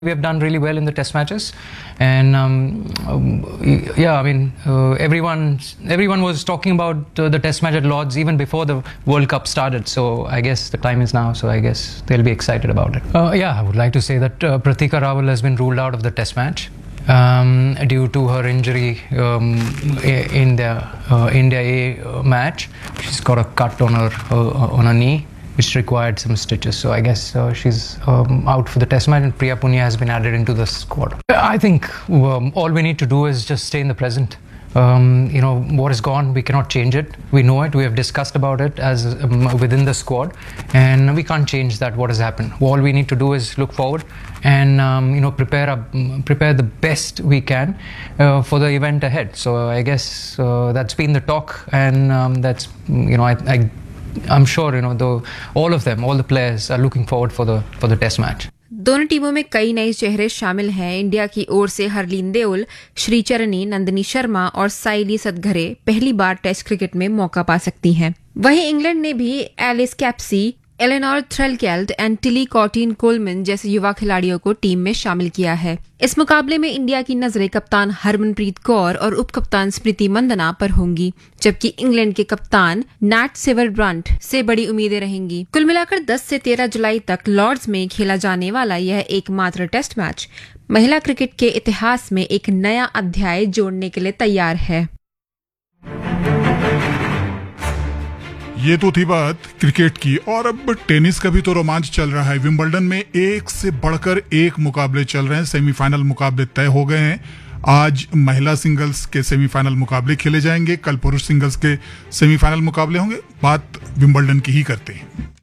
We have done really well in the test matches, and yeah, I mean, everyone was talking about the test match at Lord's even before the World Cup started. So I guess the time is now. So I guess they'll be excited about it. Yeah, I would like to say that Pratika Rawal has been ruled out of the test match due to her injury in the India A match. She's got a cut on her knee, which required some stitches. So I guess she's out for the test match, and Priya Punia has been added into the squad. I think all we need to do is just stay in the present. What is gone, we cannot change it. We know it. We have discussed about it as within the squad, and we can't change that. What has happened? All we need to do is look forward and prepare the best we can for the event ahead. So I guess that's been the talk, and that's I'm sure all of them, all the players are looking forward for the test match. दोनों टीमों में कई नए चेहरे शामिल हैं। India की ओर से हरलीन देओल, श्रीचरणी, नंदिनी शर्मा और साइली सदघरे पहली बार टेस्ट क्रिकेट में मौका पा सकती हैं। वहीं इंग्लैंड ने भी Alice Capsey, Eleanor थ्रेलकेल्ट and Tilly कॉर्टिन Coleman जैसे युवा खिलाड़ियों को टीम में शामिल किया है। इस मुकाबले में इंडिया की नजरें कप्तान हरमनप्रीत कौर और उप कप्तान स्मृति मंदना पर होंगी, जबकि इंग्लैंड के कप्तान नैट सिवरब्रंट से बड़ी उम्मीदें रहेंगी। कुल मिलाकर 10 से 13 जुलाई तक लॉर्ड्स में खेला जाने वाला यह एकमात्र टेस्ट मैच महिला क्रिकेट के इतिहास में एक नया अध्याय जोड़ने के लिए तैयार है। ये तो थी बात क्रिकेट की, और अब टेनिस का भी तो रोमांच चल रहा है। विंबलडन में एक से बढ़कर एक मुकाबले चल रहे हैं। सेमीफाइनल मुकाबले तय हो गए हैं। आज महिला सिंगल्स के सेमीफाइनल मुकाबले खेले जाएंगे, कल पुरुष सिंगल्स के सेमीफाइनल मुकाबले होंगे। बात विंबलडन की ही करते हैं।